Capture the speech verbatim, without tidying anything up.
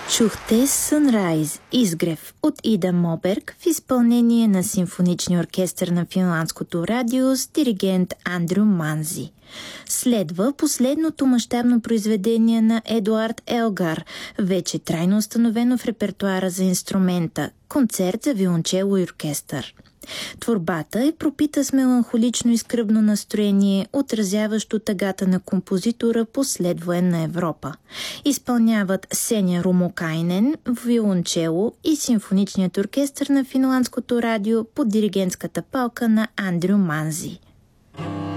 Чухте Sunrise, изгрев от Ида Моберг в изпълнение на симфоничния оркестър на Финландското радио с диригент Андрю Манзи. Следва последното мащабно произведение на Едуард Елгар, вече трайно установено в репертуара за инструмента – концерт за виолончело и оркестър. Творбата е пропита с меланхолично и скръбно настроение, отразяващо тъгата на композитора по следвоенна Европа. Изпълняват Сеня Румокайнен, виолончело и симфоничният оркестър на Финландското радио под диригентската палка на Андрю Манзи.